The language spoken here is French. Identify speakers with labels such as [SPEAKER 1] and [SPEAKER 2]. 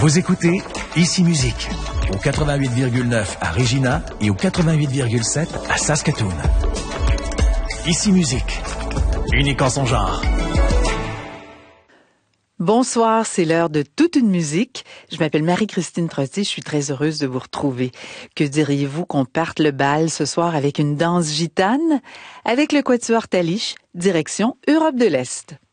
[SPEAKER 1] Vous écoutez Ici Musique, au 88,9 à Regina et au 88,7 à Saskatoon. Ici Musique, unique en son genre.
[SPEAKER 2] Bonsoir, c'est l'heure de toute une musique. Je m'appelle Marie-Christine Trottier, je suis très heureuse de vous retrouver. Que diriez-vous qu'on parte le bal ce soir avec une danse gitane? Avec le Quatuor Taliche, direction Europe de l'Est.